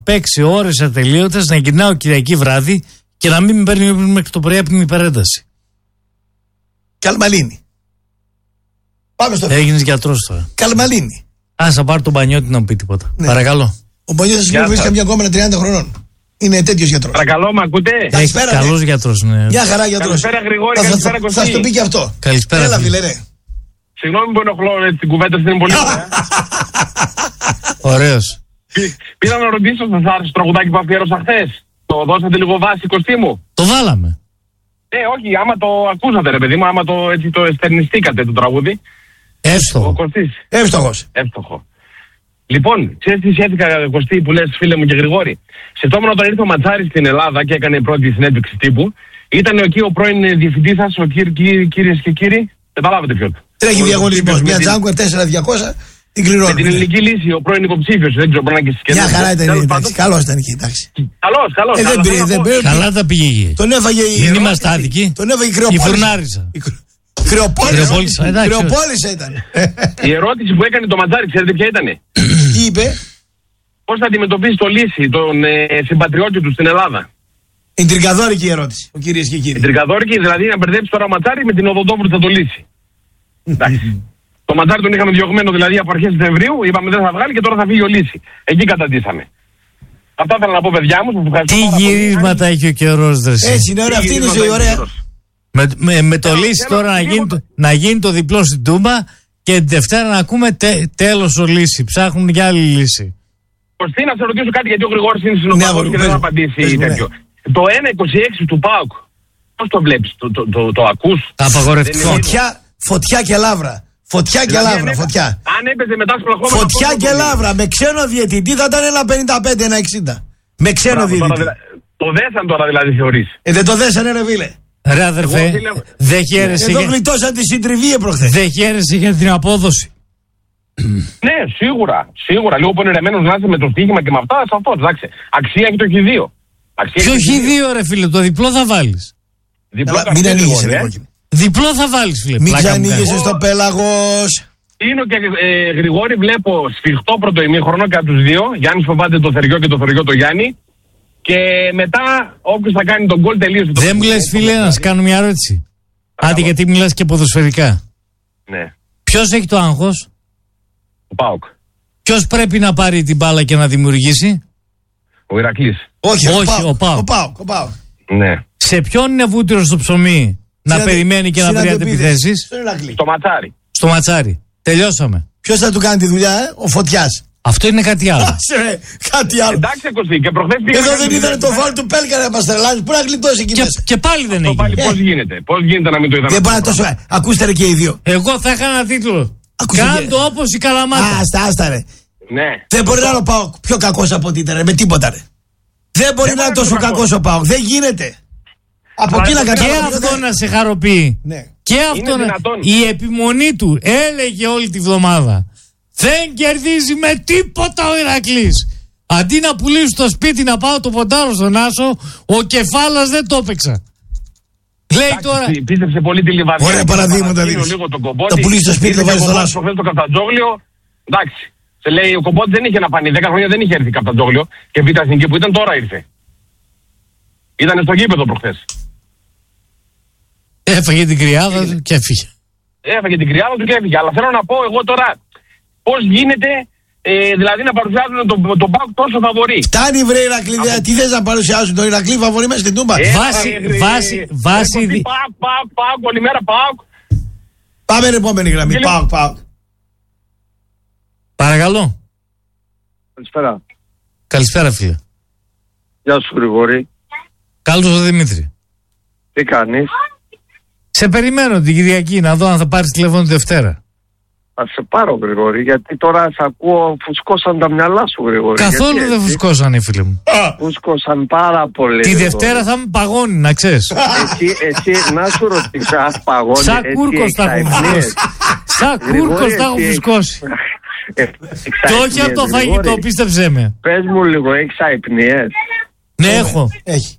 παίξει ώρες ατελείωτες, να γυρνάω Κυριακή βράδυ και να μην με παίρνει μέχρι το πρωί από την υπερένταση. Καλμαλίνη. Πάμε στο Έγινες γιατρός τώρα. Καλμαλίνη. Θα πάρω τον Πανιώτη να μου πει τίποτα. Ναι. Παρακαλώ. Ο Πανιώτης βρίσκεται καμιά κόμμα 30 χρονών. Είναι τέτοιος γιατρός. Παρακαλώ, με ακούτε? Καλησπέρα. Καλός γιατρός, ναι. Μια χαρά γιατρός. Καλησπέρα, Γρηγόρη. Καλησπέρα, Κωστή. Θα σου το πει και αυτό. Καλησπέρα. Έλα, φίλε, ρε. Συγγνώμη που ενοχλώ την κουβέντα, δεν είναι πολύ ωραία. Ωραίος. Πήρα να ρωτήσω, σας άρεσε το τραγουδάκι που αφιέρωσα χθες? Το δώσατε λίγο βάση, Κωστή μου? Το βάλαμε. Όχι, άμα το ακούσατε, ρε παιδί μου, άμα το εστερνιστήκατε το τραγούδι. Εύστοχο. Εύστοχο. Λοιπόν, ξέρεις τι σχέθηκα, Κωστή, που λες, φίλε μου και Γρηγόρη? Σκεφτόμουν όταν ήρθε ο Ματσάρης στην Ελλάδα και έκανε πρώτη συνέντευξη τύπου. Ήταν εκεί ο πρώην διευθυντής σας, ο κυρίες και κύριοι. Καταλάβατε ποιο. Τρέχει διαγωνισμός. Μια Τζάγκουερ 4.200 την κληρώνουμε. Με την ελληνική λύση, ο πρώην υποψήφιος, δεν ξέρω, μπορεί να είναι και στις μια χαρά ήταν. Καλός ήταν εκεί, εντάξει. Καλός. Δεν πήρε. Καλά τα πήγε. Τον έφαγε η. Δεν είμαστε άδικοι. Τον έφαγε η Κρεοπόλησα. Η Φουρνάρισα. Κρεοπόλησα ήταν. Η ερώτηση που έκανε το Ματζάρη, ξέρετε ποια ήταν? Τι είπε? Πώς θα αντιμετωπίσει το Λύση, τον συμπατριώτη του στην Ελλάδα? Ιντριγκαδόρικη ερώτηση, ο κυρίες και κύριοι. Ιντριγκαδόρικη, δηλαδή να μπερδέψει τώρα ο Ματζάρη με την Οδοντόπουλο θα το λύσει. Εντάξει. Το Ματζάρη τον είχαμε διωγμένο δηλαδή από αρχές Σεπτεμβρίου, είπαμε δεν θα βγάλει και τώρα θα φύγει ο Λύση. Εκεί καταντήσαμε. Αυτά ήθελα να πω, παιδιά μου. Τι γυρίσματα έχει ο καιρός, ρε. Έτσι είναι, ωραία, αυτή είναι η ζωή, ωραία. Με το Λύση τώρα να γίνει το διπλό στην Τούμπα και την Δευτέρα να ακούμε τέλος ο Λύση. Ψάχνουν για άλλη λύση. Κωστή, να σε ρωτήσω κάτι, γιατί ο Γρηγόρης είναι συνομιλητής και δεν θα απαντήσει τέτοιο. Το 1.26 του ΠΑΟΚ, πώς το βλέπεις, το ακούς? Απαγορευτικό. Φωτιά και λάβρα. Φωτιά και λάβρα, φωτιά. Αν έπαιζε μετά στο πλαχώμα. Φωτιά και λάβρα. Με ξένο διαιτητή θα ήταν 1.55-1.60. Με ξένο διαιτητή. Το δέσαν τώρα δηλαδή, θεωρείς? Δεν το δέσανε, ρε φίλε. Ρε αδερφέ, δεν χαίρεσαι. Εδώ γλιτώσαν τη συντριβή προχθές. Δεν χαίρεσαι για την απόδοση. Ναι, σίγουρα. Λίγο πονηρεμένος να είσαι με το στοίχημα και με αυτά, σαφώς, εντάξει. Αξία έχει το χ2. Ποιο χ2, ρε φίλε, το διπλό θα βάλεις. Μην ανοίγεις, διπλό θα βάλεις, φίλε. Μην ξανοίγεσαι στο πέλαγος. Είναι και Γρηγόρη, βλέπω σφιχτό πρώτο ημίχρονο και από τους δύο. Γιάννης φοβάται το Θεριό και το Θεριό το Γιάννη. Και μετά όποιος θα κάνει τον γκολ τελείωσε. Δεν μου λες, φίλε, να σου κάνω μια ερώτηση. Άντε, γιατί μιλάς και ποδοσφαιρικά. Ναι. Ποιος έχει το άγχος? Ο ΠΑΟΚ. Ποιος πρέπει να πάρει την μπάλα και να δημιουργήσει? Ο Ηρακλής. Όχι, ο ΠΑΟΚ. Ναι. Σε ποιον είναι βούτυρο στο ψωμί να περιμένει και να βρει αντεπιθέσεις? Στο Ματσάρι. Στο Ματσάρι. Τελειώσαμε. Ποιος θα του κάνει τη δουλειά, ο Φωτιάς. Αυτό είναι κάτι άλλο. Κάτι άλλο. Εντάξει, Κωστή, και προχθές πήγαμε. Εδώ δεν είδανε το φάουλ του Πέλκα, να μας τρελάνεις. Πού να γλιτώσει εκεί μέσα. Και πάλι δεν έγινε. Πώς γίνεται να μην το είδαμε? Δεν πάει τόσο. Ακούστε ρε και οι δύο. Εγώ θα είχα ένα τίτλο. Κάντο όπως η Καλαμάτα. Άστα ρε. Ναι. Δεν μπορεί να είναι ο ΠΑΟΚ πιο κακός από ό,τι ήταν ρε, με τίποτα ρε. Δεν μπορεί να είναι τόσο κακός ο ΠΑΟΚ. Δεν γίνεται. Από εκεί να καταλάβει. Και αυτό να σε χαροποιεί. Ναι. Και αυτό η επιμονή του έλεγε όλη τη βδομάδα. Δεν κερδίζει με τίποτα ο Ηρακλής. Αντί να πουλήσω στο σπίτι να πάω το ποντάρω στον Άσο, ο Κεφάλας δεν το έπαιξα. Λέει τώρα. Πίστεψε πολύ τη Λιβαδιά. Ωραία παραδείγματα δείχνει. Το πουλήσει στο σπίτι, το βάζει στον Άσο. Το Καφτατζόγλιο. Εντάξει. Σε λέει ο Κομπότης δεν είχε να πάνει. 10 χρόνια δεν είχε έρθει Καφτατζόγλιο. Και β' εθνική που ήταν τώρα ήρθε. Ήταν στο γήπεδο προχθές. Έφαγε την κρυάδα του και έφυγε. Αλλά θέλω να πω εγώ τώρα πώς γίνεται δηλαδή να παρουσιάζουν τον ΠΑΟΚ τόσο φαβορί. Φτάνει βρε Ηρακλή, τι θες να παρουσιάζουν τον Ηρακλή φαβορί μέσα στην Τούμπα? Βάση. ΠΑΟΚ, όλη μέρα ΠΑΟΚ. Πάμε την επόμενη γραμμή. ΠΑΟΚ. Παρακαλώ. Καλησπέρα. Καλησπέρα φίλε. Γεια σου Γρηγόρη. Καλώς ο Δημήτρη. Τι κάνεις? Σε περιμένω την Κυριακή να δω αν θα πάρεις τηλέφωνο τη Δευτέρα. Θα σε πάρω Γρηγόρη, γιατί τώρα σε ακούω, φουσκώσαν τα μυαλά σου Γρηγόρη. Καθόλου δεν φουσκώσανε φίλε μου. Φουσκώσαν πάρα πολύ. Τη Δευτέρα θα με παγώνει, να ξέρεις. Εσύ να σου ρωτήσω, παγώνει. Σαν Κούρκος τα έχω φουσκώσει. Σαν Κούρκος τα έχω φουσκώσει. Και όχι από το φαγητό, πίστεψέ με. Πες μου λίγο, έχεις αϊπνίες? Ναι, έχω. Έχει.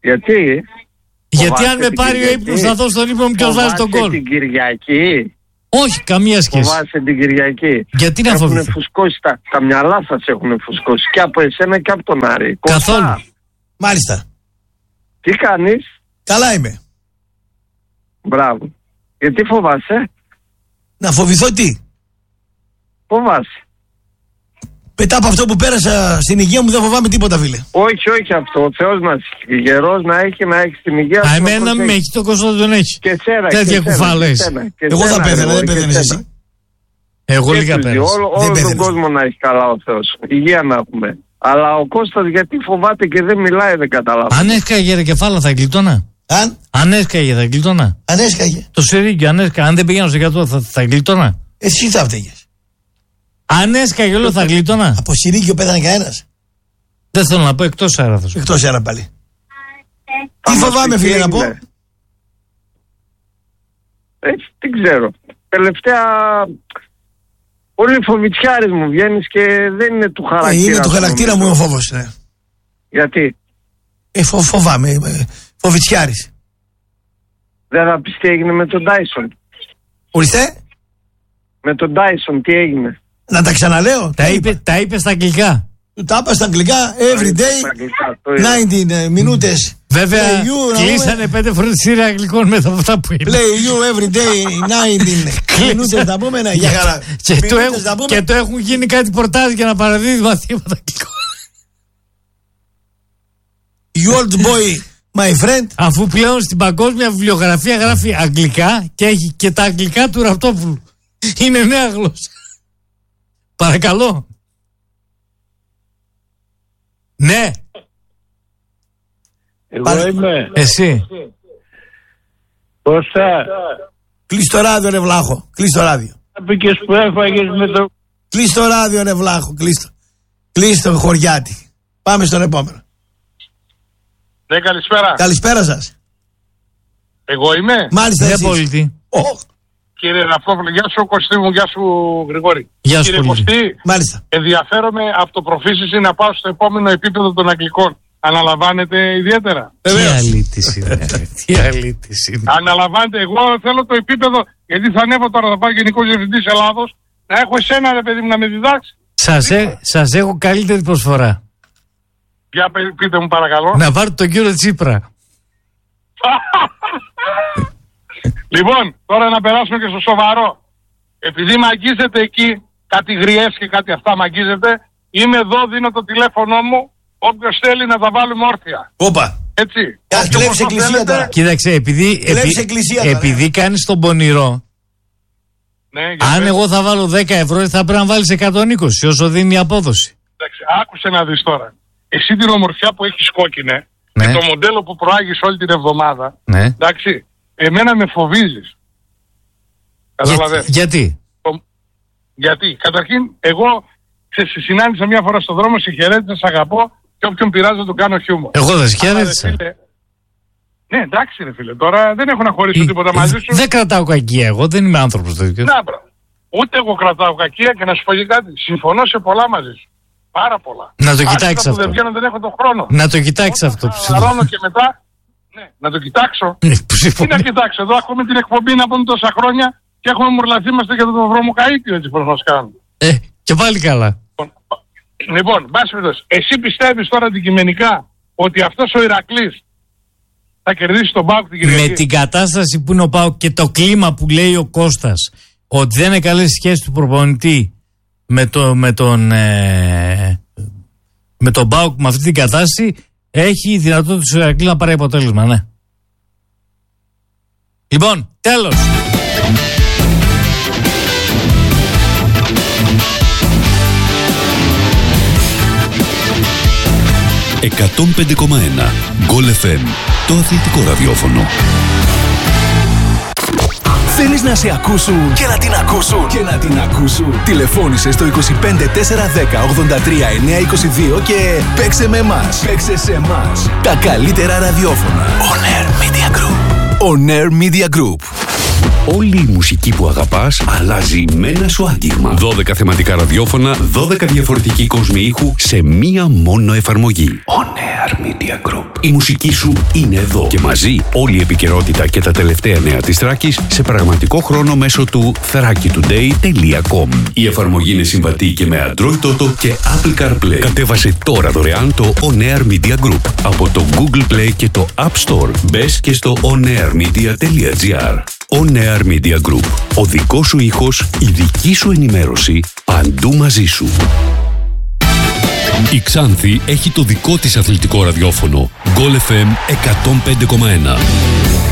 Γιατί? Γιατί αν με πάρει ο ύπνος θα δω στον ύπνο μου και βάζει τον γκολ. Την Κυριακή. Όχι, καμία σχέση. Φοβάσαι την Κυριακή? Γιατί να φοβηθώ? Έχουν φουσκώσει τα μυαλά σας, έχουν φουσκώσει και από εσένα και από τον Άρη. Καθόλου. Μάλιστα. Τι κάνεις? Καλά είμαι. Μπράβο. Γιατί φοβάσαι? Να φοβηθώ τι? Φοβάσαι. Μετά από αυτό που πέρασα στην υγεία μου δεν φοβάμαι τίποτα, φίλε. Όχι αυτό. Ο Θεός να είσαι γερός, να έχει την υγεία σου. Εμένα με έχει, το Κώστα δεν έχει. Και σένα. Τέτοια κουφάλες. Εγώ θα πέθανα, δεν πέθανες εσύ. Εγώ λίγα πέρασα. Όλο τον κόσμο να έχει καλά ο Θεός. Υγεία να έχουμε. Αλλά ο Κώστας γιατί φοβάται και δεν μιλάει, δεν καταλαβαίνω. Αν έσκαγε κεφάλα θα γλιτώνα. Αν έσκαγε θα γλιτώνα. Αν έσκαγε. Το σερίκι, αν δεν πήγαινα στο 100 θα γλιτώνα. Εσύ θα φταίγες. Αν έσκαγε όλο θα γλιτώνα. Από συρίκιο πέθανε κανένας. Δεν θέλω να πω, εκτός αέρα θα σου. Εκτός αέρα πάλι. Τι φοβάμαι, φίλε, να πω? Τι ξέρω. Τελευταία όλοι φοβητσιάρες μου βγαίνεις και δεν είναι του χαρακτήρα. Είναι του χαρακτήρα μου ο φόβος, ναι. Γιατί? Φοβάμαι, φοβητσιάρης. Δεν θα πεις τι έγινε με τον Dyson? Ορίστε. Με τον Dyson τι έγινε? Να τα ξαναλέω. Τα είπε στα αγγλικά. Τα είπα στα αγγλικά, every day, 19 μινούτες. Βέβαια, κλείσανε 5 φροντιστήρια αγγλικών μετά από αυτά που είπε. Play you every day, 19 μινούτες θα πούμε, για χαρά. Και το έχουν γίνει κάτι πορτάζ για να παραδίδει μαθήματα αγγλικών. You old boy, my friend. Αφού πλέον στην παγκόσμια βιβλιογραφία γράφει αγγλικά και έχει και τα αγγλικά του Ραπτόπουλου. Είναι νέα γλώσσα. Παρακαλώ. Ναι. Εγώ είμαι. Εσύ. Κώστα. Κλείς το ράδιο, ρε Βλάχο. Κλείς το ράδιο. Πήγες που έφαγες με το... Κλείς το ράδιο, ρε Βλάχο. Κλείς το χωριάτι. Πάμε στον επόμενο. Ναι, καλησπέρα. Καλησπέρα σας. Εγώ είμαι. Μάλιστα, εσείς. Πολίτη. Κύριε Ραπτόπουλο, γεια σου Κωστή μου, γεια σου Γρηγόρη. Γεια σου, κύριε Κωστή, μάλιστα. Ενδιαφέρομαι από το προφήσιση να πάω στο επόμενο επίπεδο των αγγλικών. Αναλαμβάνετε ιδιαίτερα? Τι αλήτης είναι. Τι αλήτης είναι. Αναλαμβάνετε, εγώ θέλω το επίπεδο, γιατί θα ανέβω τώρα, θα πάω Γενικός Διευθυντής Ελλάδος, να έχω εσένα ρε παιδί μου να με διδάξει. Σας έχω καλύτερη προσφορά. Για πείτε μου παρακαλώ. Να πάρετε τον κύριο Τσίπρα. Λοιπόν, τώρα να περάσουμε και στο σοβαρό. Επειδή μαγίζετε εκεί, κάτι γριές και κάτι αυτά μαγίζετε, είμαι εδώ, δίνω το τηλέφωνο μου, όποιος θέλει να τα βάλουμε όρθια. Όπα. Έτσι. Κλέβεις εκκλησία τώρα. Κοίταξε, επειδή κάνεις τον πονηρό, ναι, αν εγώ θα βάλω 10 ευρώ, θα πρέπει να βάλεις 120, όσο δίνει η απόδοση. Εντάξει, άκουσε να δεις τώρα. Εσύ την ομορφιά που έχεις κόκκινε, ναι, και το μοντέλο που προάγεις όλη την εβδομάδα, ναι, εντάξει, εμένα με φοβίζεις. Καταλαβαίνεις. Γιατί? Γιατί, καταρχήν, εγώ σε συνάντησα μια φορά στον δρόμο, σε χαιρέτησα, σε αγαπώ και όποιον πειράζει να του κάνω χιούμορ. Εγώ δεν σε χαιρέτησα. Ναι, εντάξει ρε φίλε, τώρα δεν έχω να χωρίσω τίποτα μαζί σου. Δεν κρατάω κακία, εγώ δεν είμαι άνθρωπος τέτοιος. Να, μπρο. Ούτε εγώ κρατάω κακία και να σου πω και κάτι. Συμφωνώ σε πολλά μαζί σου. Πάρα πολλά. Να το κοιτάξεις αυτό. Δεν βγαίνω, δεν έχω τον χρόνο. Να το κοιτάξεις αυτό. Όταν και μετά, ναι, να το κοιτάξω. Τι να κοιτάξω, εδώ έχουμε την εκπομπή να πούμε τόσα χρόνια και έχουμε μουρλαθεί είμαστε για τον βρωμοκαΐτιο έτσι πως μας κάνουν. Και πάλι καλά. Λοιπόν, μπας περιπτώσει, εσύ πιστεύεις τώρα αντικειμενικά ότι αυτός ο Ηρακλής θα κερδίσει τον ΠΑΟΚ την Κυριακή? Με την κατάσταση που είναι ο ΠΑΟΚ και το κλίμα που λέει ο Κώστας ότι δεν είναι καλές σχέσεις του προπονητή με τον ΠΑΟΚ, με αυτή την κατάσταση, έχει δυνατότητα του Ηρακλή να πάρει αποτέλεσμα, ναι. Λοιπόν, τέλος. «105,1 Γκολ FM», το αθλητικό ραδιόφωνο. Θέλεις να σε ακούσουν και να την ακούσουν και να την ακούσουν? Τηλεφώνησε στο 25 410 83 922 και παίξε με εμάς. Παίξε σε εμάς. Τα καλύτερα ραδιόφωνα. On Air Media Group. On Air Media Group. Όλη η μουσική που αγαπάς αλλάζει με ένα σου άγγιγμα. 12 θεματικά ραδιόφωνα, 12 διαφορετικοί κόσμοι ήχου σε μία μόνο εφαρμογή. On Air Media Group. Η μουσική σου είναι εδώ και μαζί όλη η επικαιρότητα και τα τελευταία νέα της Θράκης σε πραγματικό χρόνο μέσω του thrakitoday.com. Η εφαρμογή είναι συμβατή και με Android Auto και Apple CarPlay. Κατέβασε τώρα δωρεάν το On Air Media Group από το Google Play και το App Store. Μπες και στο onairmedia.gr. On Air Media Group. Ο δικός σου ήχος, η δική σου ενημέρωση, παντού μαζί σου. Η Ξάνθη έχει το δικό της αθλητικό ραδιόφωνο. Goal FM 105,1.